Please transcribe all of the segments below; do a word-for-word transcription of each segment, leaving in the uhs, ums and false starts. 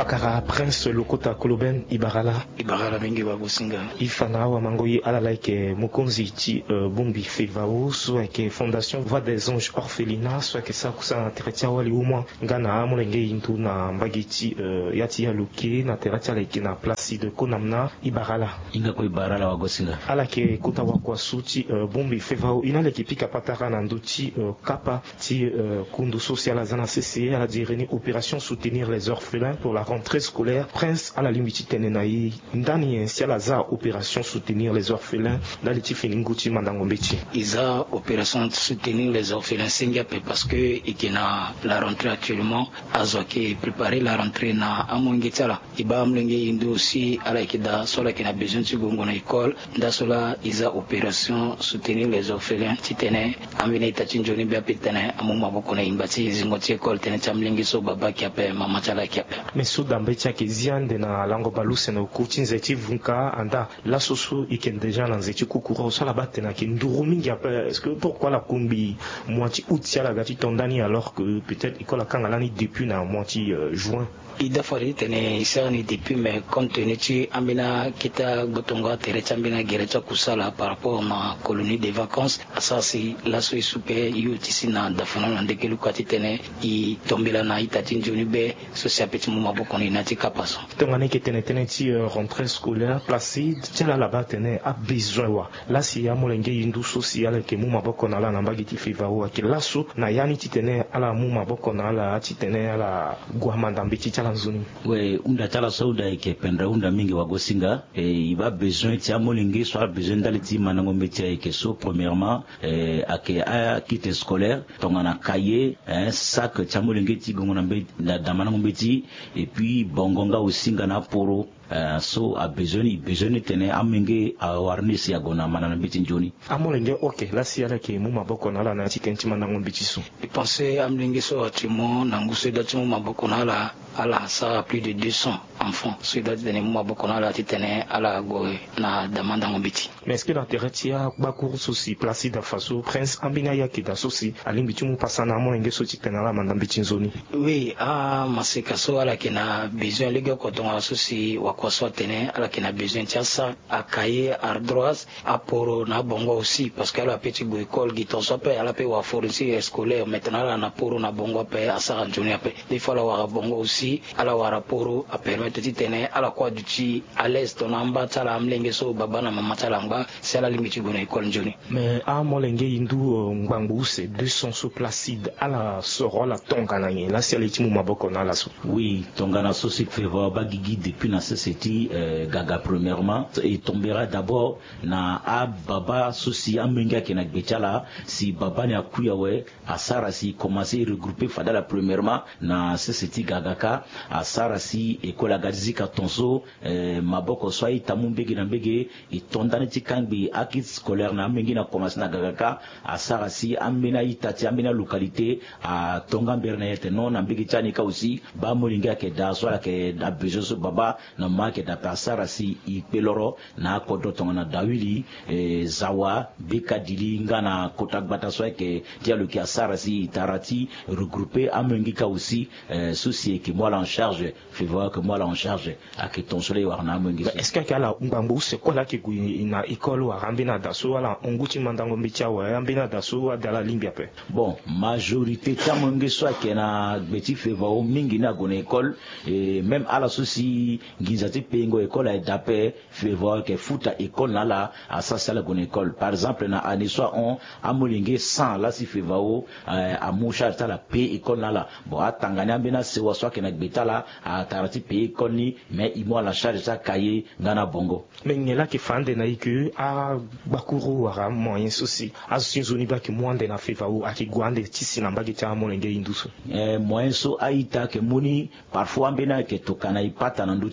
Fakara Prince Lokota Koloben Ibarala Ibarala mingi wa Gosinga Ifana wa Mangoyi ala like Mukonzi ti uh, Bumbi Fevao soit que Fondation Voix des Anges Orphelinat soit que ça kusa teratia wali umwa ngana amulenge intu na mbagiti uh, yati ya luki na teratia like na Placide Konamna Ibarala inga ko Ibarala wa Gosinga ala ke kuta wa kwa suti uh, Bumbi Fevao inale kipika patara na nduti uh, kapa ti uh, kundu social azana C C à la direni opération soutenir les orphelins pour la rentrée scolaire Prince à la limite tenenai ndani yensi à la opération soutenir les orphelins dans les tifininguti mandangombeti isa opération soutenir les orphelins singape parce que ikina la rentrée actuellement azoke préparer la rentrée na amongetsala iba amlenge indu aussi ala ikida sola kina besoin de gongo na école nda sola isa opération soutenir les orphelins titene amine tachinjoni bia petene amuma boko na imbati zingoti école tene chamlenge so baba kiape mama chala kiape meso dambecha ke ziande na lango baluse na kutinze tivunka anda la soso iken déjà na nzeti kukura sala batena ki nduru mingi après est-ce que pourquoi la kombi moitié août ya la gati tondani alors que peut-être ikola kangalani depuis na moitié euh, juin il a fallu tenir ça depuis mais compte tenu de amina kita gotonga terecha amina gerecha kusala par rapport à ma colonie de vacances ça c'est la soie super yutisi na dafana na ndekelu kwati tene i tombela na itati njuni be so c'est petit moment boko ni nati kapaso tongane ke tene tene ti uh, rentrée scolaire Placide tela là-bas tene a besoin wa là si ya molenge indu social ke mu maboko na la na mbagiti fivao ke laso na yani ti tene ala mu maboko na la ti tene ala guamanda mbiti lanzuni we unda tala sauda ke pendra unda mingi wa Gosinga e iba besoin ti amolingi soit besoin daliti manango métier ke so premièrement e ake a kit scolaire tongana cahier un sac ti amolingi ti gongona mbe da manango mbeti et puis bongonga osinga na poro Uh, so a besoin besoin tene amenge a warni si agona manana biti njoni amolenge ok la si ala ke mu maboko na la na tikenti manango biti su je pensais amlenge so atimo na nguso da timo maboko na la ala ça plus de deux cents enfants so da tene mu maboko na la tene ala go na demanda ngobiti mais est-ce que la terretia ba course aussi Placide faso Prince ambina ya kita sosi alimbi mu pasana amolenge so tikena la manda biti nzoni oui ah masika so ala ke na besoin lege ko tonga sosi kwa soit tene ala kina besoin tia ça à cahier ardoise à poro na bongo aussi parce qu'elle a petit go école giton so pe ala pe wa fournir scolaire maintenant la na poro na bongo pe à ça journée après des fois la wa bongo aussi ala wa raporo à permettre ti tene ala kwa duti à l'est on amba tala amlenge so baba na mama tala ngba c'est la limite go na école journée mais à molenge indu ngbangu c'est deux cents sous Placide ala soro la tongana ni la c'est litimu maboko na la so oui tongana so c'est fait voir bagigi depuis na c'était euh, gaga premièrement et tombera d'abord na a baba souci amenga qui na betala si baba ni akuya we asara si commencer regrouper fadala premièrement na c'était gaga ka asara si école gazika tonso euh, maboko soit itamumbegi na mbege et tondane tikangbi akit scolaire na amengi na commencer na gaga ka asara si amena itati amena localité a tonga berna yete non na mbegi tani ka aussi ba molinga ke da soit ke da besoin baba na make da pasara si ipeloro na kodo tongana dawili e, zawa beka dili ngana kotagbata soke dialo ki asara si tarati regroupé amengika aussi e, souci que moi en charge fait voir que moi en charge à que ton soleil warna amengika est-ce que kala mbambu c'est quoi là qui na école wa rambina daso wala onguti mandango mbicha wa rambina daso wa dala limbia pe bon majorité tamonge soit que na beti fait voir mingi na gona école et même à la souci ngizati pengo école a d'après fait voir que futa école là là à ça c'est la bonne école par exemple na année soit on a molingue cent là si fait voir à moucha ta la p école là là bon à tanganya bena se wa soit que na beta là à tarati p école ni mais il moi la charge ça cahier ngana bongo mais ngela ki fande na iku a bakuru wa moyen souci a zoni ba ki mwande na fait voir a ki gwande tisi na mbagi ta molingue induso eh moyen so aita que moni parfois bena que tokana ipata na nduti orange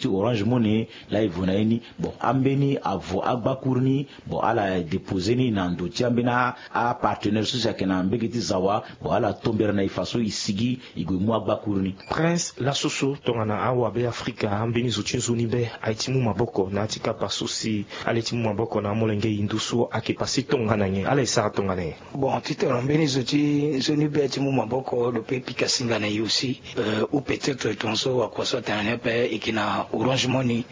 arrangement ni la ivona bon ambeni avo agbakurni bon ala déposer ni nando tiambena a partenaire social kena mbegiti zawa bon ala tombera na ifaso isigi igwe mu agbakurni Prince la soso tongana awa be Afrika ambeni zuchinzuni be aitimu maboko na atika pasusi aletimu maboko na molenge indusu akipasi tongana nye ala isa tongana bon tite ambeni zuchi zuni be aitimu maboko le pe pika singana yusi euh, ou peut-être tonso wa kwa sota na pe ikina Orange Money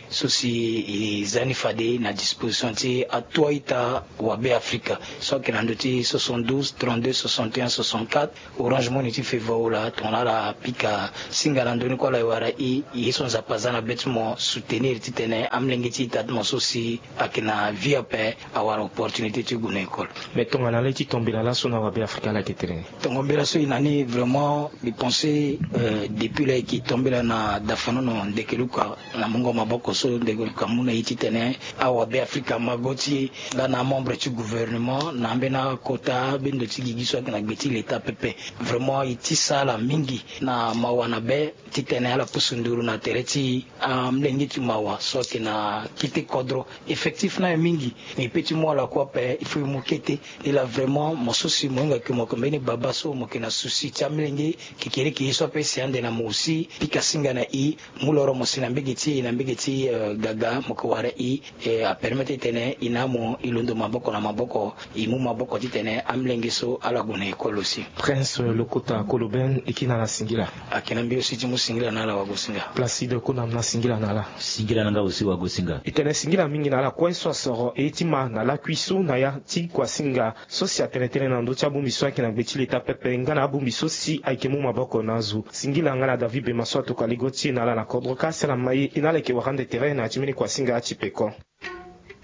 sosi izani fade na disposition ti atoita wa be Afrika so kinando ti soixante-douze trente-deux soixante et un soixante-quatre Orange Money ti fevola tonala pika singana ndoni kwa la wara i yeso zapazana betmo soutenir ti tene amlenge ti tatmo sosi akina via pe awara opportunité ti gune école mais tongana le ti tombela la sona wa be Afrika la ketere tombela so inani vraiment bi penser euh, depuis là qui tombela na dafano no ndekeluka na mungo maboko so ndekeluka muna iti tene awa be Afrika magoti nga na membre du gouvernement na mbena kota bendo ti gigiso na gbeti l'état pepe vraiment iti sala mingi na mawana be ti tene ala pusunduru na tereti amlengi ti mawa so ke na kiti kodro effectif na mingi ni petit mo la quoi pe il faut mokete il a vraiment mosusi monga ke mokombeni baba so mokena susi ti amlengi kikere ki so pe siande na musi pika singa na i muloro mosina mbegeti na mbegeti uh, gaga mokoware i e a permettre tene inamo ilondo maboko na maboko imu maboko ti tene amlengi so ala gune école aussi Prince Lokota Koloben ikina na singila akina mbio si timu singila na ala wago singa Placide kuna na singila na ala singila nanga aussi wago singa itene singila mingi na ala kwa so soro etima na la kuisu na ya ti kwa singa so si atenetene na ndo chabu miswa kina gbeti leta pepe ngana abu miso si aikemu maboko nazu singila ngana David Bemaswa to kaligoti na la na kodroka sela mai inale ke wakande terrain na chimini kwa singa achipeko